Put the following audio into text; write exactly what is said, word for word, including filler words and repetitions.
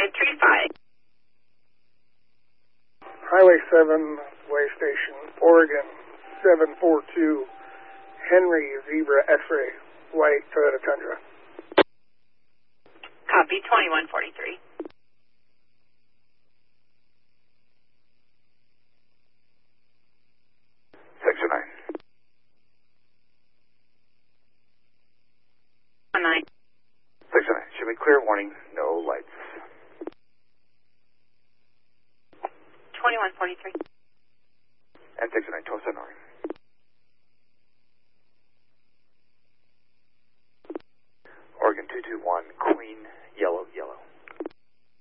five three five. Highway seven, Way Station, Oregon, seven four two, Henry Zebra X-ray, white Toyota Tundra. Copy, twenty-one forty-three. Section nine. One nine. Section nine. Should be clear, warning, no lights. twenty-one forty-three. And section nine, Tulsa North. Oregon two two one, Queen, yellow, yellow.